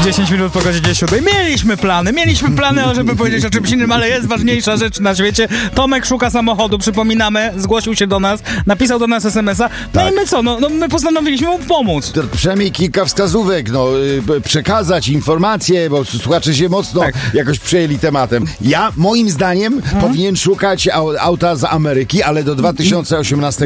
10 minut po godzinie 7. Mieliśmy plany, żeby powiedzieć o czymś innym, ale jest ważniejsza rzecz na świecie. Tomek szuka samochodu, przypominamy, zgłosił się do nas, napisał do nas SMS-a. No tak. I my co? No my postanowiliśmy mu pomóc. To przynajmniej kilka wskazówek, przekazać informacje, bo słuchacze się mocno jakoś przejęli tematem. Ja, moim zdaniem, powinien szukać auta z Ameryki, ale do 2018